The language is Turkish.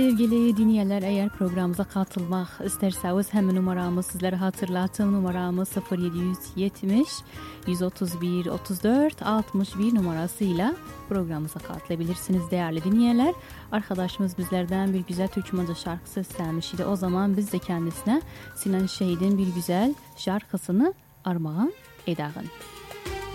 sevgili dinleyenler, eğer programımıza katılmak isterseniz hemen numaramı sizlere hatırlatayım. Numaramız 0770 131 34 61 numarasıyla programımıza katılabilirsiniz değerli dinleyenler. Arkadaşımız bizlerden bir güzel Türkmence şarkısı istemiş idi. O zaman biz de kendisine Sinan Şehit'in bir güzel şarkısını armağan edelim.